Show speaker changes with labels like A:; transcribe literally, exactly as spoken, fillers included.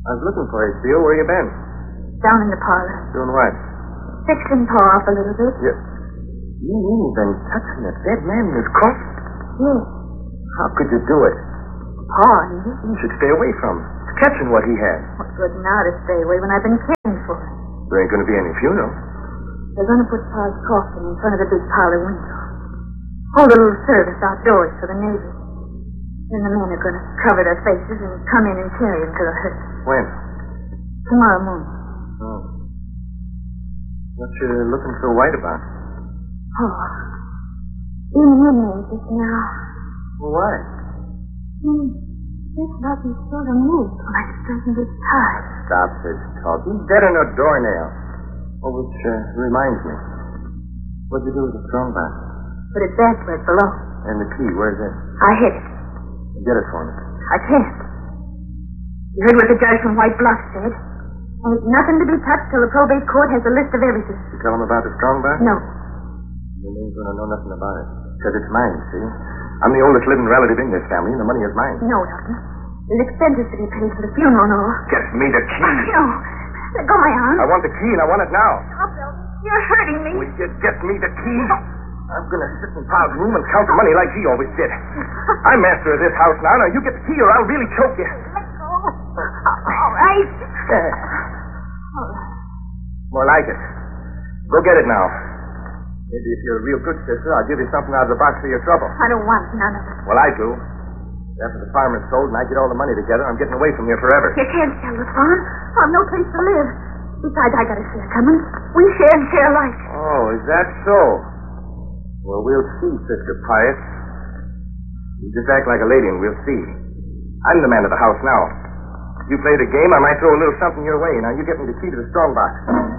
A: I was looking for you, Theo. Where you been?
B: Down in the parlor.
A: Doing what?
B: Fixing Pa off a little bit.
A: You, you mean you've been touching a dead man in his coffin?
B: Yes.
A: How could you do it?
B: Pa, ain't it?
A: You should stay away from him. It's catching what he had.
B: What's good now to stay away when I've been caring for him?
A: There ain't going to be any funeral.
B: They're going to put Pa's coffin in front of the big parlor window. Hold a little service outdoors for the neighbors. Then the men are going to cover their faces and come in and carry him to the hearse.
A: When?
B: Tomorrow morning.
A: Oh. What you looking so white about?
B: Oh. Even you mean just now.
A: Well, why?
B: Hmm. This button sort of moved when I straightened his tie.
A: Stop this talk. He's dead on a doornail. Oh, which uh, reminds me. What'd you do with the strong box?
B: Put it back where it belongs.
A: And the key, where's it?
B: I hid it.
A: Get it for me.
B: I can't. You heard what the judge from White Bluff said. Ain't nothing to be touched till the probate court has a list of everything.
A: You tell him about the strong box?
B: No.
A: Then he ain't gonna know nothing about it. Because it's mine, see? I'm the oldest living relative in this family, and the money is mine.
B: No, Elton. There's expenses to be paid for the funeral and all.
A: Get me the key.
B: No. Let go my arm.
A: I want the key, and I want it now.
B: Stop, Elton. You're hurting me.
A: Will you get me the key? I'm gonna sit in Pa's room and count the money like he always did. I'm master of this house now. Now, you get the key or I'll really choke you.
B: Let go. All right.
A: Yeah.
B: All right.
A: More like it. Go get it now. Maybe if you're a real good sister, I'll give you something out of the box for your trouble.
B: I don't want none of it.
A: Well, I do. After the farmer's sold and I get all the money together, I'm getting away from here forever.
B: You can't sell the farm. I've no place to live. Besides, I got a share coming. We share and share alike.
A: Oh, is that so? Well, we'll see, Sister Pius. You just act like a lady and we'll see. I'm the man of the house now. If you play the game, I might throw a little something your way. Now, you get me the key to the strong box.